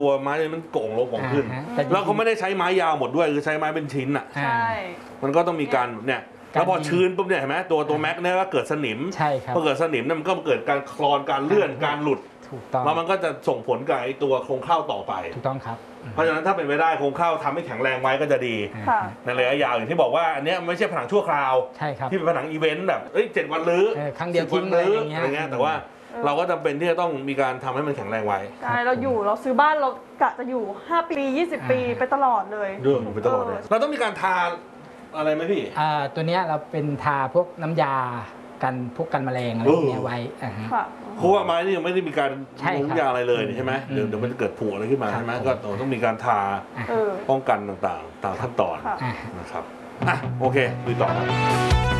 ตัวไม้มันโก่งลงของขึ้นแล้วเขาไม่ได้ใช้ไม้ยาวหมดด้วยคือใช้ไม้เป็นชิ้นอ่ะใช่มันก็ต้องมีการเนี่ยแล้วพอชื้นปุ๊บเนี่ยเห็นไหมตัวแม็กเนี่ยก็เกิดสนิมใช่ครับพอเกิดสนิมเนี่ยมันก็เกิดการคลอนการเลื่อนการหลุดถูกต้องแล้วมันก็จะส่งผลกับไอ้ตัวโครงข้าวต่อไปถูกต้องครับเพราะฉะนั้นถ้าเป็นไปได้โครงข้าวทำให้แข็งแรงไว้ก็จะดีในระยะยาวอย่างที่บอกว่าอันนี้ไม่ใช่ผนังชั่วคราวใช่ครับที่เป็นผนังอีเวนต์แบบ7 วันรื้อครั้งเดียวทิ้งอะไรอย่างเงี้ยแต่ว่าเราก็จำเป็นที่จะต้องมีการทำให้มันแข็งแรงไว้ใช่เราซื้อบ้านเรากะจะอยู่5 ปี20 ปีไปตลอดเลยเรื่องไปตลอดเลยเราต้องมีการทาอะไรไหมพี่ตัวนี้เราเป็นทาพวกน้ำยากันพวกกันแมลงอะไรพวกนี้ไว้เพราะว่าไม้นี่ยังไม่ได้มีการลงยาอะไรเลยใช่ไหมเดี๋ยวมันจะเกิดผุอะไรขึ้นมาใช่ไหมก็ต้องมีการทาป้องกันต่างๆตามขั้นตอนนะครับโอเคดูต่อครับ